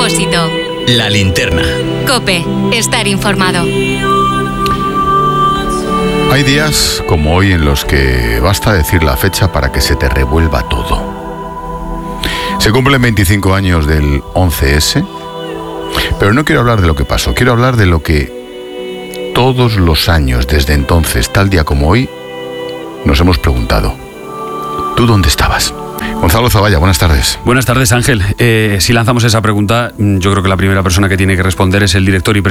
Expósito. La Linterna. COPE. Estar informado. Hay días como hoy en los que basta decir la fecha para que se te revuelva todo. Se cumplen 25 años del 11S, pero no quiero hablar de lo que pasó, quiero hablar de lo que todos los años desde entonces, tal día como hoy, nos hemos preguntado. ¿Tú dónde estabas? Gonzalo Zavalla, buenas tardes. Buenas tardes, Ángel. Si lanzamos esa pregunta, yo creo que la primera persona que tiene que responder es el director y